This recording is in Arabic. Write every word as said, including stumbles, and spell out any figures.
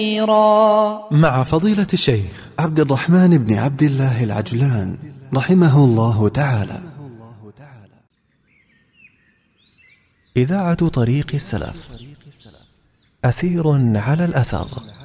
مع فضيلة الشيخ عبد الرحمن بن عبد الله العجلان رحمه الله تعالى. إذاعة طريق السلف، أثير على الأثر.